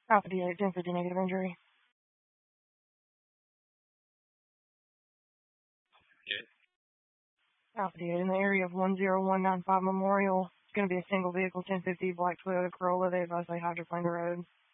Alpha D8, 1050 negative injury. Alpha D8 in the area of 10195 Memorial. It's going to be a single vehicle, 1050 black Toyota Corolla. They advise they hydroplane the road.